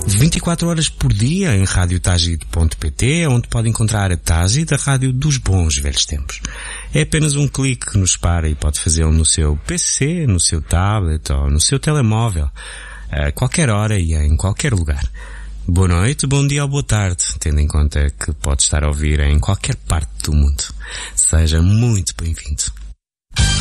24 horas por dia em radiotagid.pt, onde pode encontrar a Tagid, a rádio dos bons velhos tempos. É apenas um clique que nos para e pode fazê-lo no seu PC, no seu tablet ou no seu telemóvel, a qualquer hora e em qualquer lugar. Boa noite, bom dia ou boa tarde, tendo em conta que pode estar a ouvir em qualquer parte do mundo. Seja muito bem-vindo.